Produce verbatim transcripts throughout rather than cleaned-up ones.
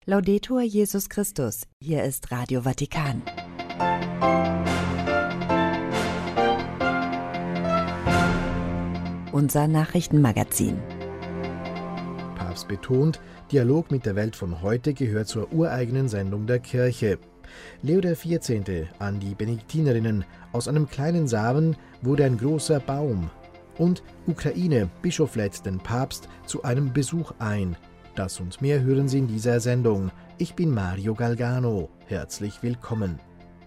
Laudetur Jesus Christus, hier ist Radio Vatikan. Unser Nachrichtenmagazin. Papst betont, Dialog mit der Welt von heute gehört zur ureigenen Sendung der Kirche. Leo der Vierzehnte an die Benediktinerinnen: Aus einem kleinen Samen wurde ein großer Baum. Und Ukraine: Bischof lädt den Papst zu einem Besuch ein. Das und mehr hören Sie in dieser Sendung. Ich bin Mario Galgano. Herzlich willkommen.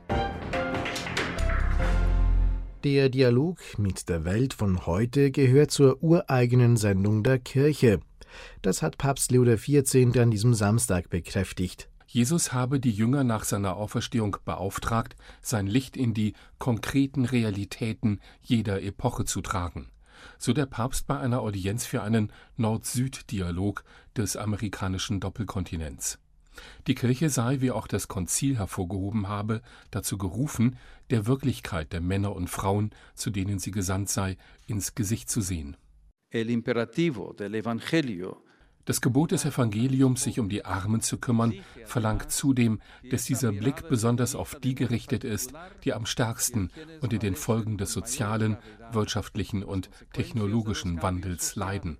Der Dialog mit der Welt von heute gehört zur ureigenen Sendung der Kirche. Das hat Papst Leo der Vierzehnte an diesem Samstag bekräftigt. Jesus habe die Jünger nach seiner Auferstehung beauftragt, sein Licht in die konkreten Realitäten jeder Epoche zu tragen. So der Papst bei einer Audienz für einen Nord-Süd-Dialog des amerikanischen Doppelkontinents. Die Kirche sei, wie auch das Konzil hervorgehoben habe, dazu gerufen, der Wirklichkeit der Männer und Frauen, zu denen sie gesandt sei, ins Gesicht zu sehen. El imperativo del Evangelio. Das Gebot des Evangeliums, sich um die Armen zu kümmern, verlangt zudem, dass dieser Blick besonders auf die gerichtet ist, die am stärksten unter den Folgen des sozialen, wirtschaftlichen und technologischen Wandels leiden.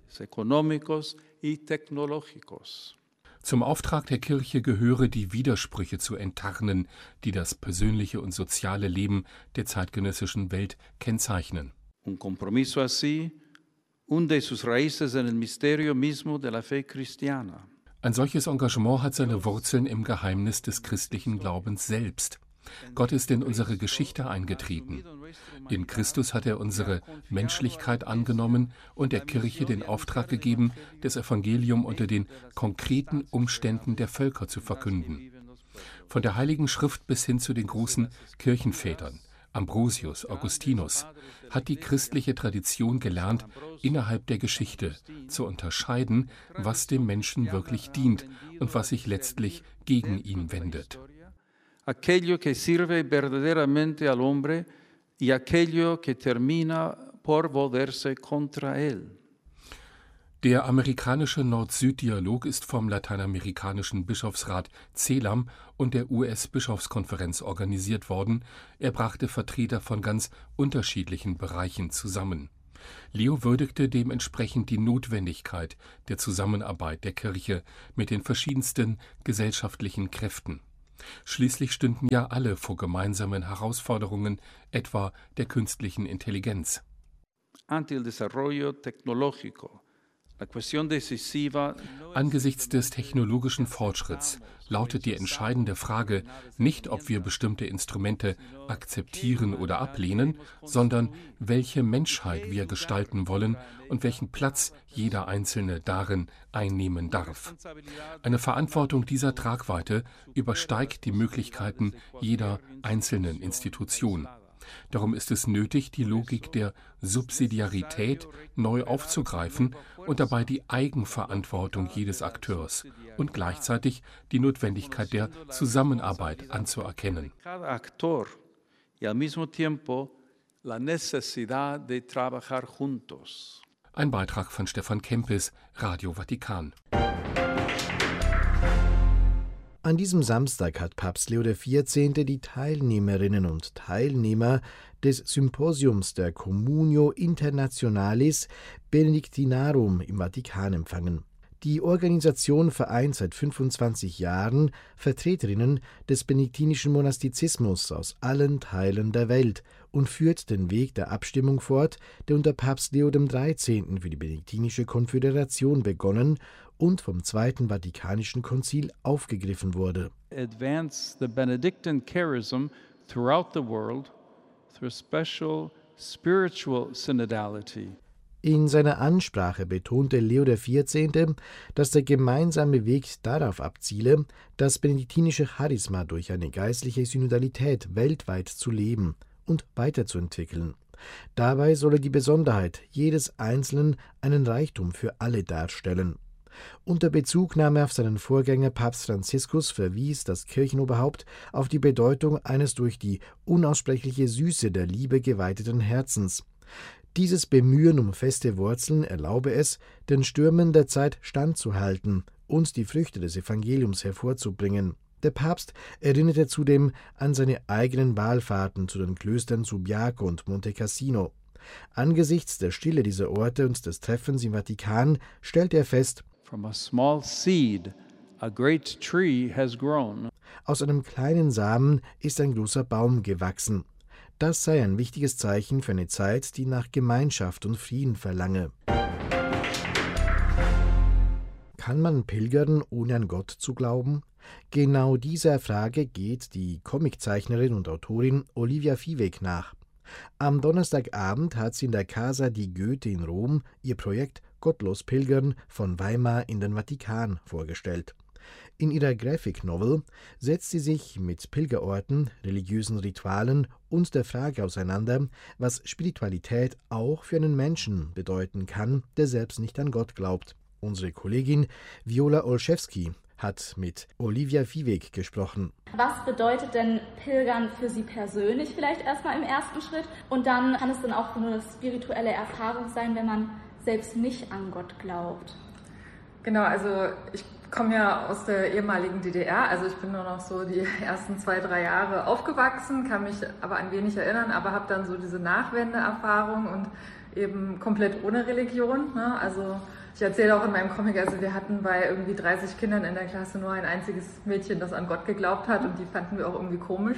Zum Auftrag der Kirche gehöre, die Widersprüche zu enttarnen, die das persönliche und soziale Leben der zeitgenössischen Welt kennzeichnen. Un compromiso así hunde sus raíces en el misterio mismo de la fe cristiana. Ein solches Engagement hat seine Wurzeln im Geheimnis des christlichen Glaubens selbst. Gott ist in unsere Geschichte eingetreten. In Christus hat er unsere Menschlichkeit angenommen und der Kirche den Auftrag gegeben, das Evangelium unter den konkreten Umständen der Völker zu verkünden. Von der Heiligen Schrift bis hin zu den großen Kirchenvätern, Ambrosius, Augustinus, hat die christliche Tradition gelernt, innerhalb der Geschichte zu unterscheiden, was dem Menschen wirklich dient und was sich letztlich gegen ihn wendet. Aquello que sirve verdaderamente al hombre y aquello que termina por volverse contra él. Der amerikanische Nord-Süd-Dialog ist vom lateinamerikanischen Bischofsrat CELAM und der U S-Bischofskonferenz organisiert worden. Er brachte Vertreter von ganz unterschiedlichen Bereichen zusammen. Leo würdigte dementsprechend die Notwendigkeit der Zusammenarbeit der Kirche mit den verschiedensten gesellschaftlichen Kräften. Schließlich stünden ja alle vor gemeinsamen Herausforderungen, etwa der künstlichen Intelligenz. Ante el desarrollo tecnológico. Angesichts des technologischen Fortschritts lautet die entscheidende Frage nicht, ob wir bestimmte Instrumente akzeptieren oder ablehnen, sondern welche Menschheit wir gestalten wollen und welchen Platz jeder Einzelne darin einnehmen darf. Eine Verantwortung dieser Tragweite übersteigt die Möglichkeiten jeder einzelnen Institution. Darum ist es nötig, die Logik der Subsidiarität neu aufzugreifen und dabei die Eigenverantwortung jedes Akteurs und gleichzeitig die Notwendigkeit der Zusammenarbeit anzuerkennen. Ein Beitrag von Stefan Kempis, Radio Vatikan. An diesem Samstag hat Papst Leo der Vierzehnte die Teilnehmerinnen und Teilnehmer des Symposiums der Communio Internationalis Benedictinarum im Vatikan empfangen. Die Organisation vereint seit fünfundzwanzig Jahren Vertreterinnen des benediktinischen Monastizismus aus allen Teilen der Welt und führt den Weg der Abstimmung fort, der unter Papst Leo dem Dreizehnten für die Benediktinische Konföderation begonnen und vom Zweiten Vatikanischen Konzil aufgegriffen wurde. Advance the Benedictine charism throughout the world through special spiritual synodality. In seiner Ansprache betonte Leo der Vierzehnte, dass der gemeinsame Weg darauf abziele, das benediktinische Charisma durch eine geistliche Synodalität weltweit zu leben und weiterzuentwickeln. Dabei solle die Besonderheit jedes Einzelnen einen Reichtum für alle darstellen. Unter Bezugnahme auf seinen Vorgänger Papst Franziskus verwies das Kirchenoberhaupt auf die Bedeutung eines durch die unaussprechliche Süße der Liebe geweiteten Herzens. Dieses Bemühen um feste Wurzeln erlaube es, den Stürmen der Zeit standzuhalten uns die Früchte des Evangeliums hervorzubringen. Der Papst erinnerte zudem an seine eigenen Wallfahrten zu den Klöstern Subiaco und Monte Cassino. Angesichts der Stille dieser Orte und des Treffens im Vatikan stellte er fest: From a small seed, a great tree has grown. Aus einem kleinen Samen ist ein großer Baum gewachsen. Das sei ein wichtiges Zeichen für eine Zeit, die nach Gemeinschaft und Frieden verlange. Kann man pilgern, ohne an Gott zu glauben? Genau dieser Frage geht die Comiczeichnerin und Autorin Olivia Viehweg nach. Am Donnerstagabend hat sie in der Casa di Goethe in Rom ihr Projekt Gottlos Pilgern von Weimar in den Vatikan vorgestellt. In ihrer Graphic Novel setzt sie sich mit Pilgerorten, religiösen Ritualen und der Frage auseinander, was Spiritualität auch für einen Menschen bedeuten kann, der selbst nicht an Gott glaubt. Unsere Kollegin Viola Olszewski hat mit Olivia Viehweg gesprochen. Was bedeutet denn Pilgern für Sie persönlich vielleicht erstmal im ersten Schritt? Und dann kann es dann auch nur eine spirituelle Erfahrung sein, wenn man selbst nicht an Gott glaubt. Genau, also ich komme ja aus der ehemaligen D D R, also ich bin nur noch so die ersten zwei, drei Jahre aufgewachsen, kann mich aber an wenig erinnern, aber habe dann so diese Nachwendeerfahrung und eben komplett ohne Religion, ne? Also ich erzähle auch in meinem Comic, also wir hatten bei irgendwie dreißig Kindern in der Klasse nur ein einziges Mädchen, das an Gott geglaubt hat, und die fanden wir auch irgendwie komisch.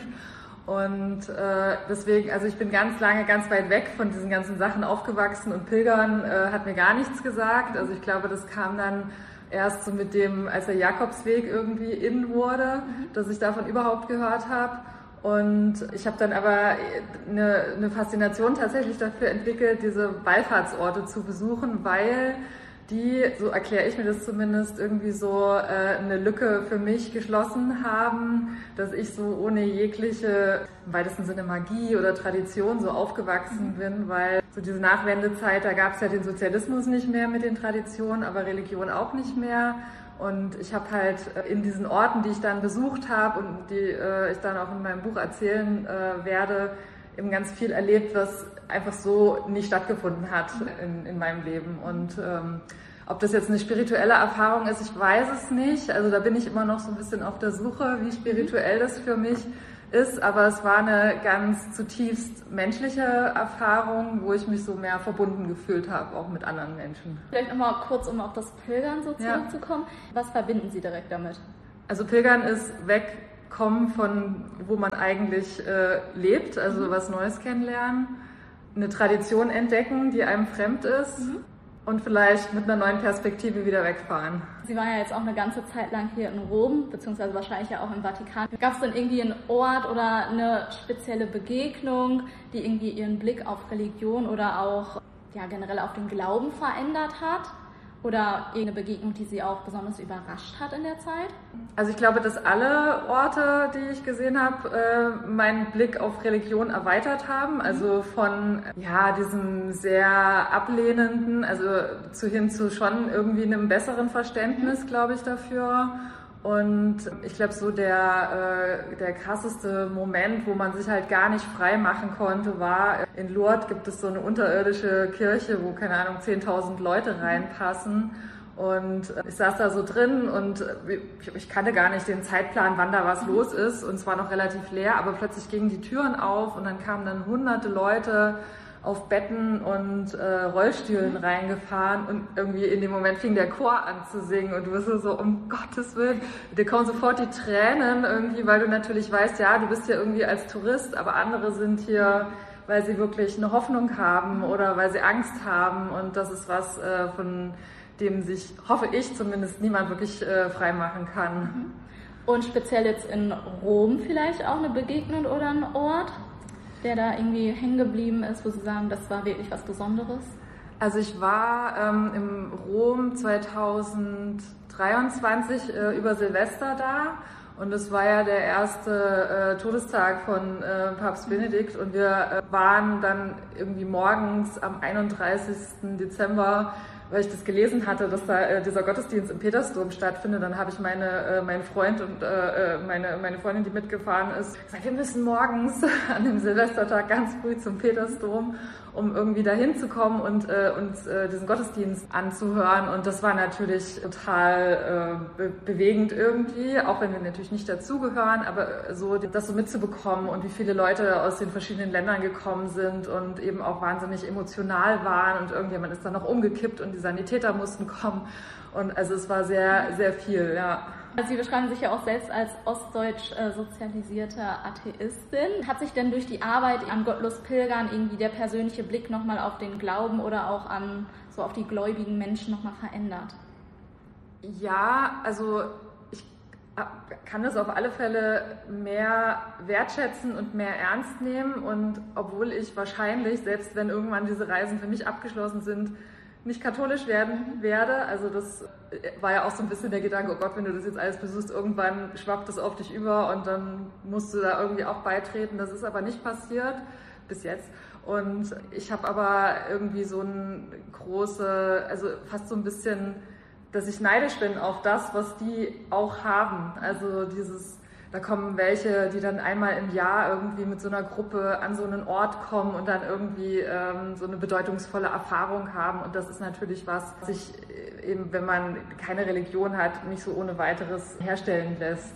Und äh, deswegen, also ich bin ganz lange ganz weit weg von diesen ganzen Sachen aufgewachsen, und Pilgern äh, hat mir gar nichts gesagt. Also ich glaube, das kam dann erst so mit dem, als der Jakobsweg irgendwie in wurde, dass ich davon überhaupt gehört habe. Und ich habe dann aber eine, eine Faszination tatsächlich dafür entwickelt, diese Wallfahrtsorte zu besuchen, weil die, so erkläre ich mir das zumindest, irgendwie so äh, eine Lücke für mich geschlossen haben, dass ich so ohne jegliche, im weitesten Sinne Magie oder Tradition so aufgewachsen bin, weil so diese Nachwendezeit, da gab es ja den Sozialismus nicht mehr mit den Traditionen, aber Religion auch nicht mehr. Und ich habe halt in diesen Orten, die ich dann besucht habe und die äh, ich dann auch in meinem Buch erzählen äh, werde, eben ganz viel erlebt, was einfach so nie stattgefunden hat in, in meinem Leben. Und ähm, ob das jetzt eine spirituelle Erfahrung ist, ich weiß es nicht. Also da bin ich immer noch so ein bisschen auf der Suche, wie spirituell das für mich ist. Aber es war eine ganz zutiefst menschliche Erfahrung, wo ich mich so mehr verbunden gefühlt habe, auch mit anderen Menschen. Vielleicht nochmal kurz, um auf das Pilgern so zurückzukommen. Ja. Was verbinden Sie direkt damit? Also Pilgern ist wegkommen von, wo man eigentlich äh, lebt, also mhm. was Neues kennenlernen, eine Tradition entdecken, die einem fremd ist. Mhm. Und vielleicht mit einer neuen Perspektive wieder wegfahren. Sie waren ja jetzt auch eine ganze Zeit lang hier in Rom, beziehungsweise wahrscheinlich ja auch im Vatikan. Gab es denn irgendwie einen Ort oder eine spezielle Begegnung, die irgendwie Ihren Blick auf Religion oder auch ja, generell auf den Glauben verändert hat? Oder irgendeine Begegnung, die Sie auch besonders überrascht hat in der Zeit? Also ich glaube, dass alle Orte, die ich gesehen habe, äh, meinen Blick auf Religion erweitert haben. Also von ja diesem sehr ablehnenden, also zu hin zu schon irgendwie einem besseren Verständnis, glaube ich, dafür. Und ich glaube, so der, äh, der krasseste Moment, wo man sich halt gar nicht frei machen konnte, war, in Lourdes gibt es so eine unterirdische Kirche, wo, keine Ahnung, zehntausend Leute reinpassen. Und ich saß da so drin und ich, ich kannte gar nicht den Zeitplan, wann da was los ist. Und es war noch relativ leer, aber plötzlich gingen die Türen auf und dann kamen dann hunderte Leute auf Betten und äh, Rollstühlen reingefahren, und irgendwie in dem Moment fing der Chor an zu singen und du bist so, um Gottes Willen, dir kommen sofort die Tränen irgendwie, weil du natürlich weißt, ja, du bist hier irgendwie als Tourist, aber andere sind hier, weil sie wirklich eine Hoffnung haben oder weil sie Angst haben, und das ist was, äh, von dem sich, hoffe ich zumindest, niemand wirklich äh, frei machen kann. Und speziell jetzt in Rom vielleicht auch eine Begegnung oder ein Ort, der da irgendwie hängen geblieben ist, wo Sie sagen, das war wirklich was Besonderes? Also ich war ähm, im Rom zweitausenddreiundzwanzig äh, über Silvester da, und es war ja der erste äh, Todestag von äh, Papst Benedikt, und wir äh, waren dann irgendwie morgens am einunddreißigsten Dezember weil ich das gelesen hatte, dass da äh, dieser Gottesdienst im Petersdom stattfindet. Dann habe ich meine, äh, meinen Freund und äh, meine, meine Freundin, die mitgefahren ist, gesagt, wir müssen morgens an dem Silvestertag ganz früh zum Petersdom, um irgendwie da hinzukommen und äh, uns äh, diesen Gottesdienst anzuhören. Und das war natürlich total äh, be- bewegend irgendwie, auch wenn wir natürlich nicht dazugehören, aber so das so mitzubekommen und wie viele Leute aus den verschiedenen Ländern gekommen sind und eben auch wahnsinnig emotional waren und irgendjemand ist dann noch umgekippt und die Sanitäter mussten kommen. Und also es war sehr, sehr viel, ja. Sie beschreiben sich ja auch selbst als ostdeutsch äh, sozialisierte Atheistin. Hat sich denn durch die Arbeit an Gottlos Pilgern irgendwie der persönliche Blick nochmal auf den Glauben oder auch an so auf die gläubigen Menschen nochmal verändert? Ja, also ich kann das auf alle Fälle mehr wertschätzen und mehr ernst nehmen. Und obwohl ich wahrscheinlich, selbst wenn irgendwann diese Reisen für mich abgeschlossen sind, nicht katholisch werden werde. Also das war ja auch so ein bisschen der Gedanke, oh Gott, wenn du das jetzt alles besuchst, irgendwann schwappt das auf dich über und dann musst du da irgendwie auch beitreten. Das ist aber nicht passiert bis jetzt. Und ich habe aber irgendwie so ein große, also fast so ein bisschen, dass ich neidisch bin auf das, was die auch haben. Also dieses, da kommen welche, die dann einmal im Jahr irgendwie mit so einer Gruppe an so einen Ort kommen und dann irgendwie ähm, so eine bedeutungsvolle Erfahrung haben. Und das ist natürlich was, was sich eben, wenn man keine Religion hat, nicht so ohne weiteres herstellen lässt.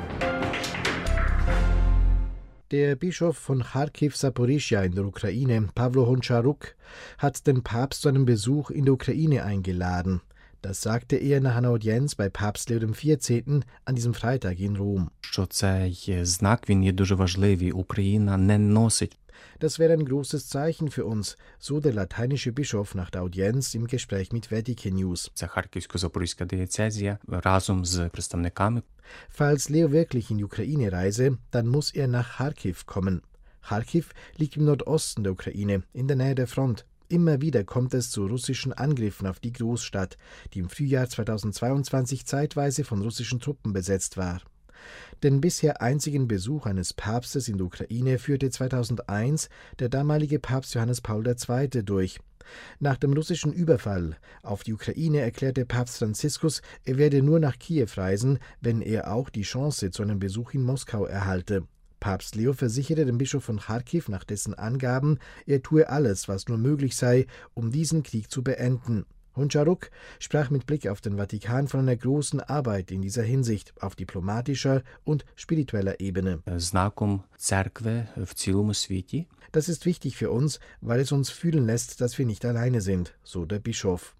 Der Bischof von Charkiw-Saporischschja in der Ukraine, Pawlo Honcharuk, hat den Papst zu einem Besuch in der Ukraine eingeladen. Das sagte er nach einer Audienz bei Papst Leo der vierzehnte an diesem Freitag in Rom. Das wäre ein großes Zeichen für uns, so der lateinische Bischof nach der Audienz im Gespräch mit Vatican News. Falls Leo wirklich in die Ukraine reise, dann muss er nach Charkiw kommen. Charkiw liegt im Nordosten der Ukraine, in der Nähe der Front. Immer wieder kommt es zu russischen Angriffen auf die Großstadt, die im Frühjahr zweitausendzweiundzwanzig zeitweise von russischen Truppen besetzt war. Den bisher einzigen Besuch eines Papstes in der Ukraine führte zweitausendeins der damalige Papst Johannes Paul der Zweite durch. Nach dem russischen Überfall auf die Ukraine erklärte Papst Franziskus, er werde nur nach Kiew reisen, wenn er auch die Chance zu einem Besuch in Moskau erhalte. Papst Leo versicherte dem Bischof von Charkiw nach dessen Angaben, er tue alles, was nur möglich sei, um diesen Krieg zu beenden. Honcharuk sprach mit Blick auf den Vatikan von einer großen Arbeit in dieser Hinsicht auf diplomatischer und spiritueller Ebene. Das ist wichtig für uns, weil es uns fühlen lässt, dass wir nicht alleine sind, so der Bischof.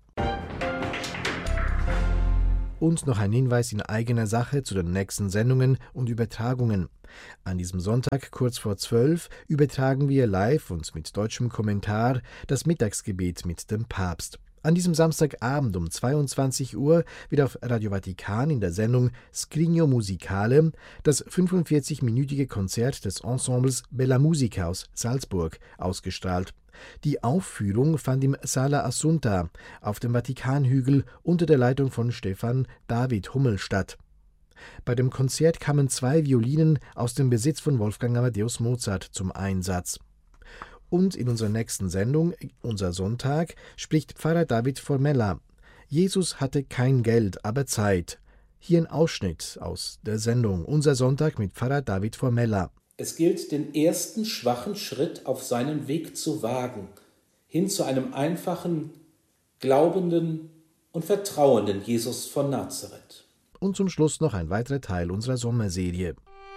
Und noch ein Hinweis in eigener Sache zu den nächsten Sendungen und Übertragungen. An diesem Sonntag kurz vor zwölf übertragen wir live und mit deutschem Kommentar das Mittagsgebet mit dem Papst. An diesem Samstagabend um zweiundzwanzig Uhr wird auf Radio Vatikan in der Sendung Scrigno Musicale das fünfundvierzig-minütige Konzert des Ensembles Bella Musica aus Salzburg ausgestrahlt. Die Aufführung fand im Sala Assunta auf dem Vatikanhügel unter der Leitung von Stefan David Hummel statt. Bei dem Konzert kamen zwei Violinen aus dem Besitz von Wolfgang Amadeus Mozart zum Einsatz. Und in unserer nächsten Sendung, unser Sonntag, spricht Pfarrer David Formella. Jesus hatte kein Geld, aber Zeit. Hier ein Ausschnitt aus der Sendung Unser Sonntag mit Pfarrer David Formella. Es gilt, den ersten schwachen Schritt auf seinen Weg zu wagen, hin zu einem einfachen, glaubenden und vertrauenden Jesus von Nazareth. Und zum Schluss noch ein weiterer Teil unserer Sommerserie.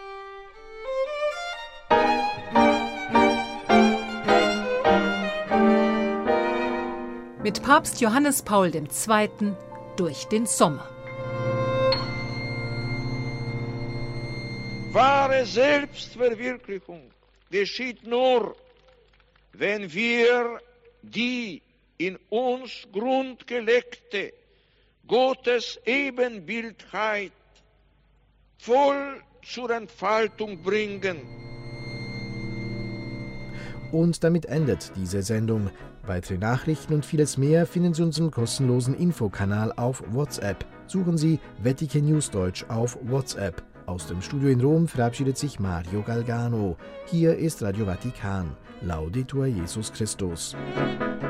Mit Papst Johannes Paul der Zweite durch den Sommer. Wahre Selbstverwirklichung geschieht nur, wenn wir die in uns grundgelegte Gottes Ebenbildheit voll zur Entfaltung bringen. Und damit endet diese Sendung. Weitere Nachrichten und vieles mehr finden Sie in unserem kostenlosen Infokanal auf WhatsApp. Suchen Sie Vatican News Deutsch auf WhatsApp. Aus dem Studio in Rom verabschiedet sich Mario Galgano. Hier ist Radio Vatikan. Laudetur Jesus Christus.